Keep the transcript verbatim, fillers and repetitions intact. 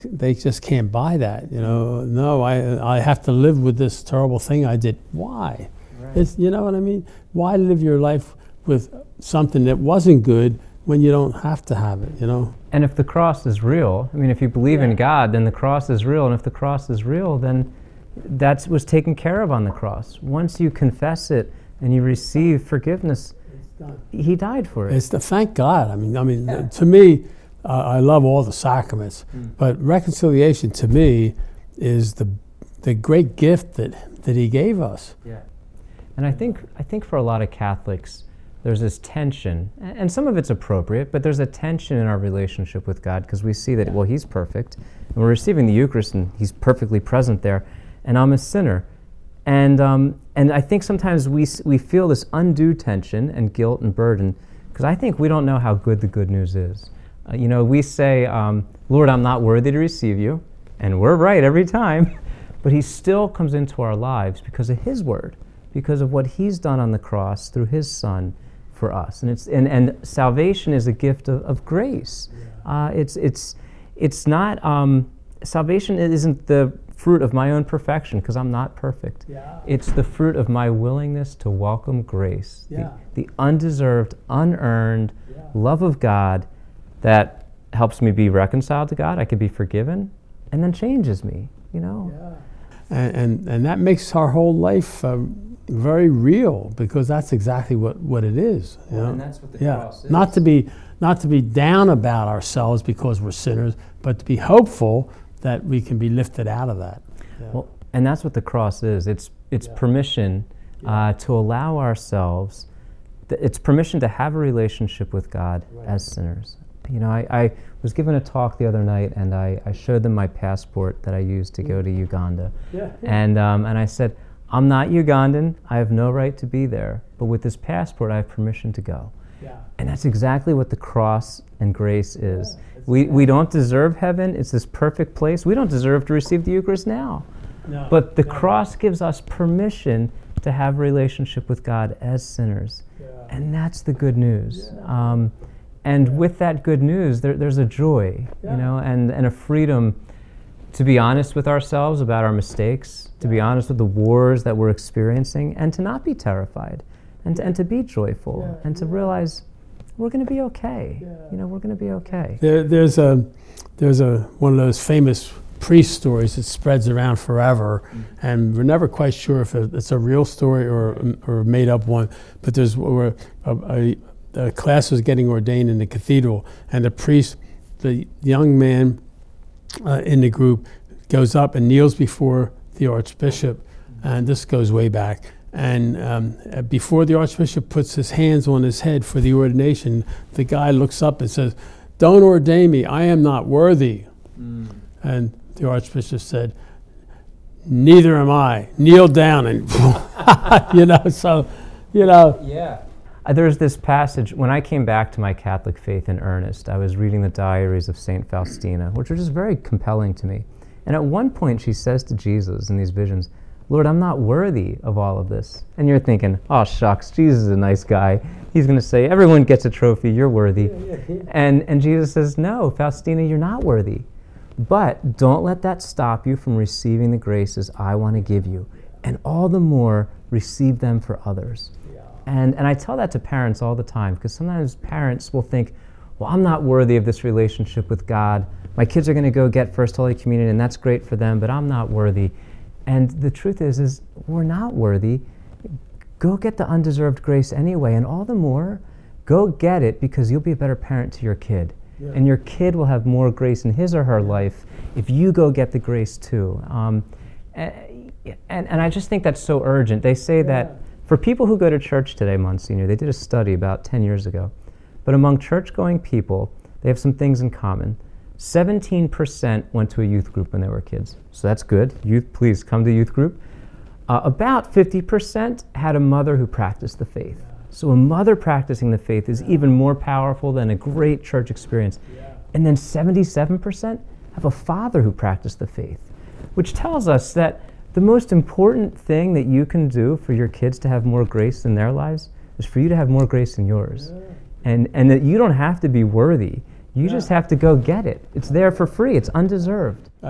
They just can't buy that, you know. No, I I have to live with this terrible thing I did. Why? Right. It's, you know what I mean? Why live your life with something that wasn't good when you don't have to have it, you know? And if the cross is real, I mean, if you believe Yeah. in God, then the cross is real. And if the cross is real, then that was taken care of on the cross. Once you confess it and you receive forgiveness, It's done. He died for it. It's the, thank God. I mean, I mean, Yeah. to me, uh, I love all the sacraments, Mm. but reconciliation to me is the the great gift that, that He gave us. Yeah. And I think I think for a lot of Catholics, there's this tension, a- and some of it's appropriate, but there's a tension in our relationship with God because we see that, well, He's perfect, and we're receiving the Eucharist, and He's perfectly present there, and I'm a sinner. And um, and I think sometimes we s- we feel this undue tension and guilt and burden because I think we don't know how good the good news is. Uh, you know, we say, um, Lord, I'm not worthy to receive you, and we're right every time, but He still comes into our lives because of His word, because of what He's done on the cross through His Son for us. And it's and, and salvation is a gift of, of grace. Yeah. Uh, it's it's it's not um, salvation isn't the fruit of my own perfection because I'm not perfect. Yeah. It's the fruit of my willingness to welcome grace, Yeah. the, the undeserved, unearned Yeah. love of God that helps me be reconciled to God. I can be forgiven, and then changes me. You know. Yeah. And, and and that makes our whole life uh, very real because that's exactly what, what it is. You Well, know? and that's what the yeah. cross is. Not to be not to be down about ourselves because we're sinners, but to be hopeful that we can be lifted out of that. Yeah. Well, and that's what the cross is. It's it's Yeah. permission Yeah. uh, to allow ourselves. Th- it's permission to have a relationship with God Right. as sinners. You know, I, I was given a talk the other night, and I, I showed them my passport that I used to go to Uganda, Yeah. and um, and I said, I'm not Ugandan. I have no right to be there, but with this passport, I have permission to go. Yeah. And that's exactly what the cross and grace is. Yeah, it's we we don't deserve heaven. It's this perfect place. We don't deserve to receive the Eucharist now. No, But the no. cross gives us permission to have a relationship with God as sinners. Yeah. And that's the good news. Yeah. Um, and Yeah. with that good news, there, there's a joy, Yeah. you know, and, and a freedom to be honest with ourselves about our mistakes, to be Yeah. honest with the wars that we're experiencing, and to not be terrified, and to, and to be joyful, Yeah, and to yeah. realize we're going to be okay. Yeah. You know, we're going to be okay. There, there's a there's a one of those famous priest stories that spreads around forever, and we're never quite sure if it- it's a real story or or a made up one. But there's where a, a, a class was getting ordained in the cathedral, and the priest, the young man uh, in the group, goes up and kneels before the archbishop, and this goes way back. And um, uh, before the archbishop puts his hands on his head for the ordination, the guy looks up and says, "Don't ordain me, I am not worthy." Mm. And the archbishop said, "Neither am I. Kneel down." And, you know, so, you know. Yeah. Uh, there's this passage, when I came back to my Catholic faith in earnest, I was reading the diaries of Saint Faustina, which were just very compelling to me. And at one point she says to Jesus in these visions, "Lord, I'm not worthy of all of this." And you're thinking, oh shucks, Jesus is a nice guy. He's going to say, everyone gets a trophy, you're worthy. Yeah, yeah, yeah. And, and Jesus says, no, Faustina, you're not worthy. But don't let that stop you from receiving the graces I want to give you. And all the more, receive them for others. Yeah. And, and I tell that to parents all the time, because sometimes parents will think, well, I'm not worthy of this relationship with God. My kids are going to go get First Holy Communion, and that's great for them, but I'm not worthy. And the truth is, is we're not worthy. Go get the undeserved grace anyway, and all the more, go get it because you'll be a better parent to your kid. Yeah. And your kid will have more grace in his or her life if you go get the grace too. Um, and, and, and I just think that's so urgent. They say Yeah. that for people who go to church today, Monsignor, they did a study about ten years ago, but among church-going people, they have some things in common. seventeen percent went to a youth group when they were kids, so that's good. Youth, please come to youth group. Uh, about fifty percent had a mother who practiced the faith. Yeah. So a mother practicing the faith is Yeah. even more powerful than a great church experience. Yeah. And then seventy-seven percent have a father who practiced the faith, which tells us that the most important thing that you can do for your kids to have more grace in their lives is for you to have more grace in yours. Yeah. And, and that you don't have to be worthy. You just have to go get it. It's there for free. It's undeserved.